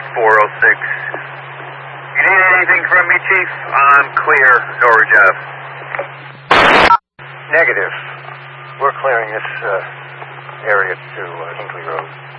406. You need anything from me, Chief? I'm clear. Over, Jeff. Negative. We're clearing this area to Hinkley Road.